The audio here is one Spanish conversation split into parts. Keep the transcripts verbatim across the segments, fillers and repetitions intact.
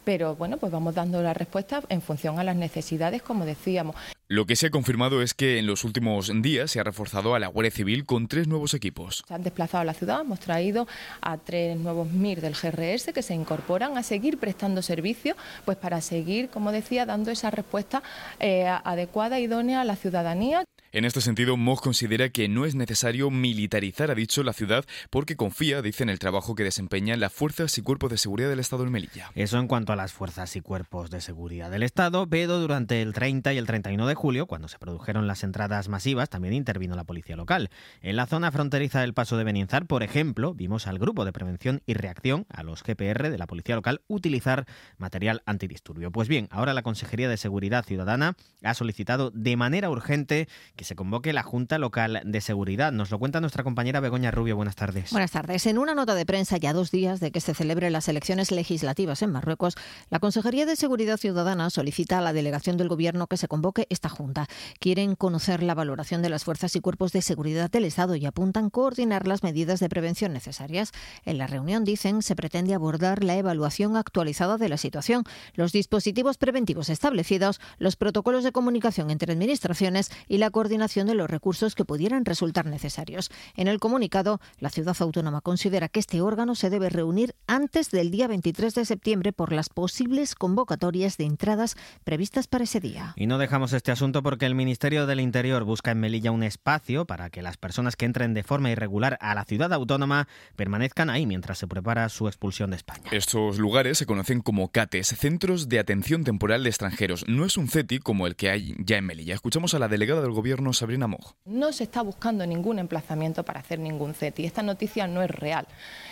pero bueno, pues vamos dando la respuesta en función a las necesidades, como decíamos. Lo que se ha confirmado es que en los últimos días se ha reforzado a la Guardia Civil con tres nuevos equipos. Se han desplazado a la ciudad, hemos traído a tres nuevos M I R del G R S que se incorporan a seguir prestando servicio, pues para seguir, como decía, dando esa respuesta eh, adecuada, idónea a la ciudadanía. En este sentido, Moj considera que no es necesario militarizar, ha dicho, la ciudad porque confía, dice, en el trabajo que desempeñan las fuerzas y cuerpos de seguridad del Estado en Melilla. Eso en cuanto a las fuerzas y cuerpos de seguridad del Estado, pero durante el treinta y el treinta y uno de julio, cuando se produjeron las entradas masivas, también intervino la policía local. En la zona fronteriza del Paso de Benienzar, por ejemplo, vimos al Grupo de Prevención y Reacción, a los G P R de la policía local, utilizar material antidisturbio. Pues bien, ahora la Consejería de Seguridad Ciudadana ha solicitado de manera urgente que se convoque la Junta Local de Seguridad. Nos lo cuenta nuestra compañera Begoña Rubio. Buenas tardes. Buenas tardes. En una nota de prensa, ya dos días de que se celebren las elecciones legislativas en Marruecos, la Consejería de Seguridad Ciudadana solicita a la delegación del Gobierno que se convoque esta Junta. Quieren conocer la valoración de las fuerzas y cuerpos de seguridad del Estado y apuntan coordinar las medidas de prevención necesarias. En la reunión, dicen, se pretende abordar la evaluación actualizada de la situación, los dispositivos preventivos establecidos, los protocolos de comunicación entre administraciones y la coordinación de los recursos que pudieran resultar necesarios. En el comunicado, la ciudad autónoma considera que este órgano se debe reunir antes del día veintitrés de septiembre por las posibles convocatorias de entradas previstas para ese día. Y no dejamos este asunto porque el Ministerio del Interior busca en Melilla un espacio para que las personas que entren de forma irregular a la ciudad autónoma permanezcan ahí mientras se prepara su expulsión de España. Estos lugares se conocen como C A T Es, Centros de Atención Temporal de Extranjeros. No es un C E T I como el que hay ya en Melilla. Escuchamos a la delegada del Gobierno, Sabrina Moj. No se está buscando ningún emplazamiento para hacer ningún C E T I. Esta noticia no es real.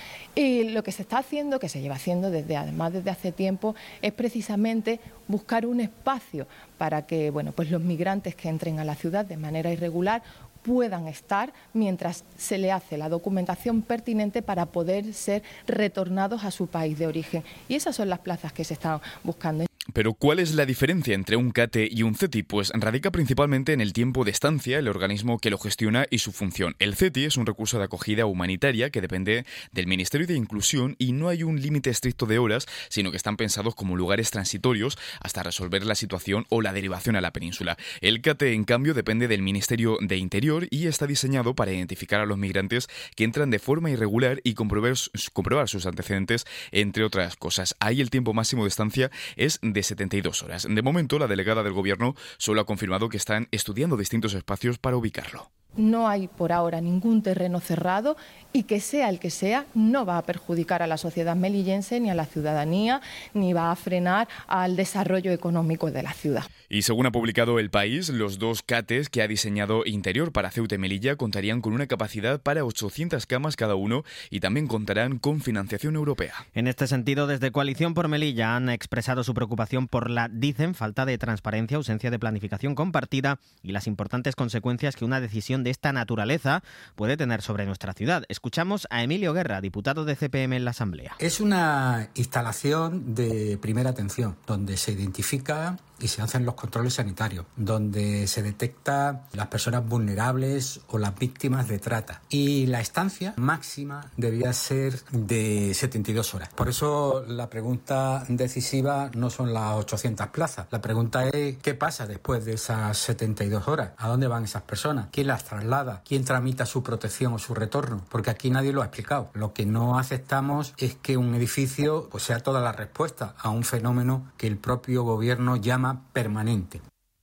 Y lo que se está haciendo, que se lleva haciendo desde además desde hace tiempo, es precisamente buscar un espacio para que, bueno, pues los migrantes que entren a la ciudad de manera irregular puedan estar mientras se le hace la documentación pertinente para poder ser retornados a su país de origen. Y esas son las plazas que se están buscando. Pero ¿cuál es la diferencia entre un C A T E y un C E T I? Pues radica principalmente en el tiempo de estancia, el organismo que lo gestiona y su función. El C E T I es un recurso de acogida humanitaria que depende del Ministerio de Inclusión y no hay un límite estricto de horas, sino que están pensados como lugares transitorios hasta resolver la situación o la derivación a la península. El C A T E, en cambio, depende del Ministerio de Interior y está diseñado para identificar a los migrantes que entran de forma irregular y comprobar, comprobar sus antecedentes, entre otras cosas. Ahí el tiempo máximo de estancia es de setenta y dos horas. De momento, la delegada del Gobierno solo ha confirmado que están estudiando distintos espacios para ubicarlo. No hay por ahora ningún terreno cerrado y que sea el que sea, no va a perjudicar a la sociedad melillense ni a la ciudadanía, ni va a frenar al desarrollo económico de la ciudad. Y según ha publicado El País, los dos C A T Es que ha diseñado Interior para Ceuta y Melilla contarían con una capacidad para ochocientas camas cada uno y también contarán con financiación europea. En este sentido, desde Coalición por Melilla han expresado su preocupación por la, dicen, falta de transparencia, ausencia de planificación compartida y las importantes consecuencias que una decisión de esta naturaleza puede tener sobre nuestra ciudad. Escuchamos a Emilio Guerra, diputado de C P M en la Asamblea. Es una instalación de primera atención, donde se identifica y se hacen los controles sanitarios, donde se detecta las personas vulnerables o las víctimas de trata. Y la estancia máxima debía ser de setenta y dos horas. Por eso la pregunta decisiva no son las ochocientas plazas. La pregunta es ¿qué pasa después de esas setenta y dos horas? ¿A dónde van esas personas? ¿Quién las traslada? ¿Quién tramita su protección o su retorno? Porque aquí nadie lo ha explicado. Lo que no aceptamos es que un edificio pues, sea toda la respuesta a un fenómeno que el propio gobierno llama permanente.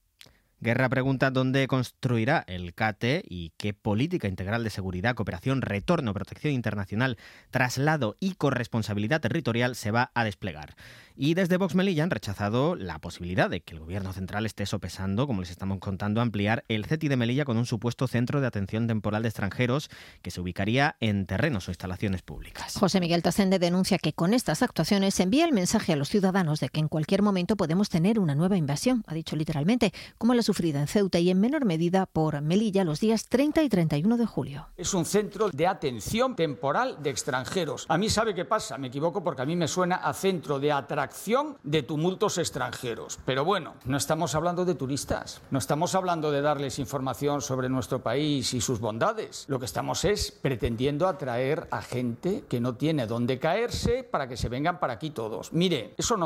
Guerra pregunta dónde construirá el C A T E y qué política integral de seguridad, cooperación, retorno, protección internacional, traslado y corresponsabilidad territorial se va a desplegar. Y desde Vox Melilla han rechazado la posibilidad de que el Gobierno central esté sopesando, como les estamos contando, ampliar el C E T I de Melilla con un supuesto centro de atención temporal de extranjeros que se ubicaría en terrenos o instalaciones públicas. José Miguel Tasende denuncia que con estas actuaciones se envía el mensaje a los ciudadanos de que en cualquier momento podemos tener una nueva invasión, ha dicho literalmente, como la sufrida en Ceuta y en menor medida por Melilla los días treinta y treinta y uno de julio. Es un centro de atención temporal de extranjeros. A mí, ¿sabe qué pasa? Me equivoco porque a mí me suena a centro de atracción de tumultos extranjeros. Pero bueno, no estamos hablando de turistas, no estamos hablando de darles información sobre nuestro país y sus bondades. Lo que estamos es pretendiendo atraer a gente que no tiene dónde caerse para que se vengan para aquí todos. Mire, eso no